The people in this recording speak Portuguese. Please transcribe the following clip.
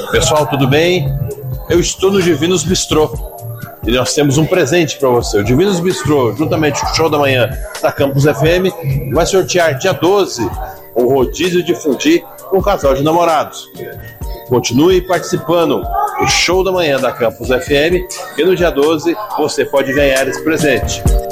Pessoal, tudo bem? Eu estou no Divinos Bistrô e nós temos um presente para você. O Divinos Bistrô, juntamente com o Show da Manhã da Campus FM, vai sortear dia 12 um rodízio de fundi com um casal de namorados. Continue participando do Show da Manhã da Campus FM e no dia 12 você pode ganhar esse presente.